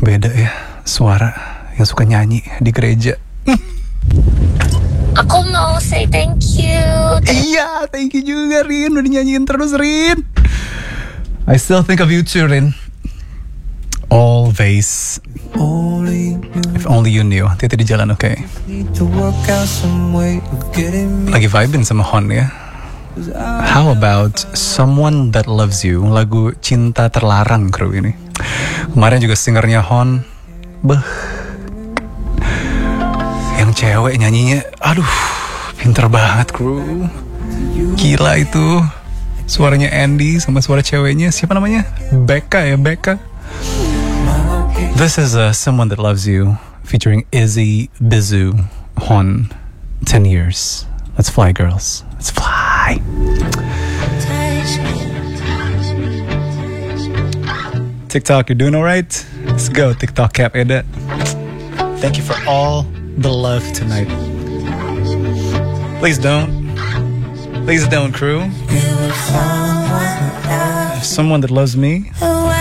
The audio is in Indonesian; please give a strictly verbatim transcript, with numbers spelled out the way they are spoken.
Beda ya suara yang suka nyanyi di gereja. Aku mau say thank you. Iya, thank you juga Rin, udah nyanyiin terus Rin. I still think of you too Rin. Always. If only you knew. Hati-hati di jalan, oke? Okay? Lagi vibing sama Hon ya. How about Someone That Loves You, lagu cinta terlarang kru ini. Kemarin juga singernya Hon, beh, yang cewek nyanyinya, aduh, pinter banget kru. Gila itu, suaranya Andy sama suara ceweknya, siapa namanya? Becca ya, Becca. This is uh, Someone That Loves You, featuring Izzy Bizu, Hon, ten years. Let's fly, girls. Let's fly. TikTok, you're doing all right? Let's go, TikTok cap Eda. Thank you for all the love tonight. Please don't. Please don't, crew. Someone that loves me